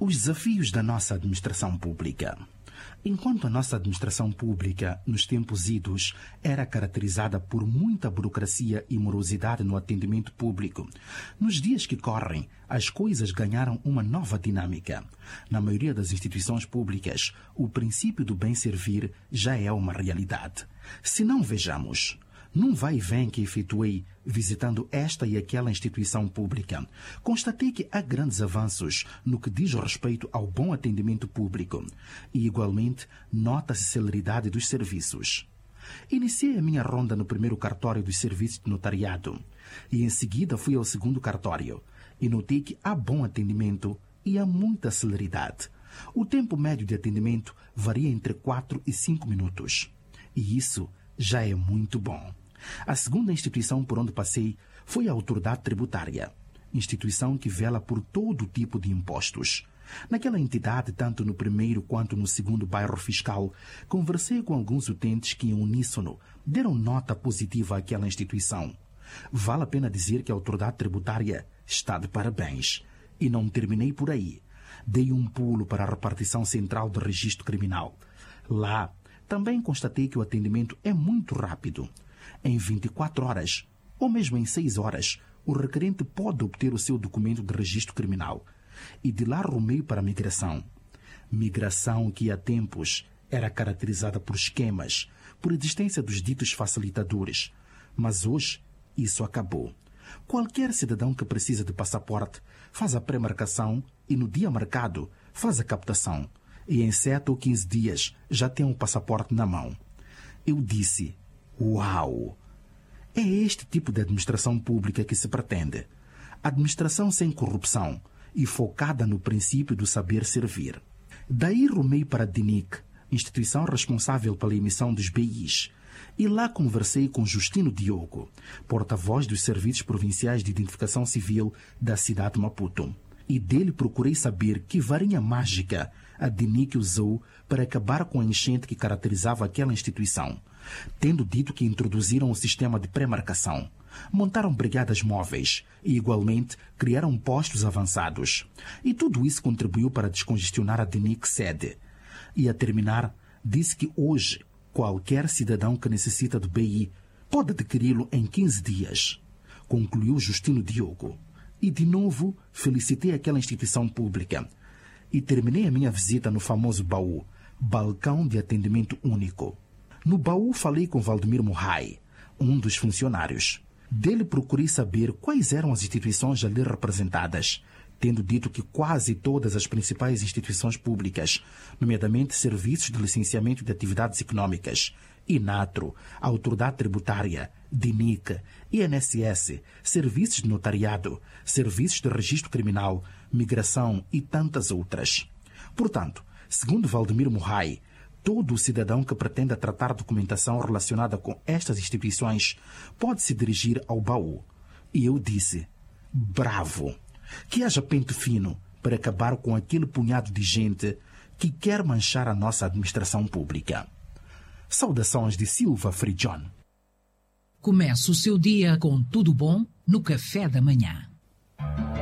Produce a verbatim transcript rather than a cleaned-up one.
Os desafios da nossa administração pública. Enquanto a nossa administração pública, nos tempos idos, era caracterizada por muita burocracia e morosidade no atendimento público, nos dias que correm, as coisas ganharam uma nova dinâmica. Na maioria das instituições públicas, o princípio do bem servir já é uma realidade. Se não vejamos, num vai e vem que efetuei visitando esta e aquela instituição pública, constatei que há grandes avanços no que diz respeito ao bom atendimento público e, igualmente, nota-se celeridade dos serviços. Iniciei a minha ronda no primeiro cartório dos serviços de notariado e, em seguida, fui ao segundo cartório e notei que há bom atendimento e há muita celeridade. O tempo médio de atendimento varia entre quatro e cinco minutos. E isso já é muito bom. A segunda instituição por onde passei foi a Autoridade Tributária, instituição que vela por todo tipo de impostos. Naquela entidade, tanto no primeiro quanto no segundo bairro fiscal, conversei com alguns utentes que, em uníssono, deram nota positiva àquela instituição. Vale a pena dizer que a Autoridade Tributária está de parabéns. E não terminei por aí. Dei um pulo para a repartição central do registro criminal. Lá, também constatei que o atendimento é muito rápido. Em vinte e quatro horas, ou mesmo em seis horas, o requerente pode obter o seu documento de registro criminal. E de lá rumei para a migração. Migração que há tempos era caracterizada por esquemas, por existência dos ditos facilitadores. Mas hoje, isso acabou. Qualquer cidadão que precisa de passaporte faz a pré-marcação e no dia marcado faz a captação. E em sete ou quinze dias já tem o passaporte na mão. Eu disse, uau! É este tipo de administração pública que se pretende. Administração sem corrupção e focada no princípio do saber servir. Daí rumei para a D N I C, instituição responsável pela emissão dos B Is, e lá conversei com Justino Diogo, porta-voz dos Serviços Provinciais de Identificação Civil da cidade de Maputo. E dele procurei saber que varinha mágica a D N I C usou para acabar com a enchente que caracterizava aquela instituição, tendo dito que introduziram o sistema de pré-marcação, montaram brigadas móveis e, igualmente, criaram postos avançados. E tudo isso contribuiu para descongestionar a D N I C sede. E, a terminar, disse que hoje, qualquer cidadão que necessita do B I pode adquiri-lo em quinze dias, concluiu Justino Diogo. E, de novo, felicitei aquela instituição pública. E terminei a minha visita no famoso baú, balcão de atendimento único. No baú falei com Valdemir Murray, um dos funcionários. Dele procurei saber quais eram as instituições ali representadas, tendo dito que quase todas as principais instituições públicas, nomeadamente Serviços de Licenciamento de Atividades Econômicas, INATRO, Autoridade Tributária, D N I C, I N S S, Serviços de Notariado, Serviços de Registro Criminal, Migração e tantas outras. Portanto, segundo Valdemir Murray, todo cidadão que pretenda tratar documentação relacionada com estas instituições pode se dirigir ao baú. E eu disse, bravo! Que haja pente fino para acabar com aquele punhado de gente que quer manchar a nossa administração pública. Saudações de Silva Frijon. Comece o seu dia com tudo bom no café da manhã.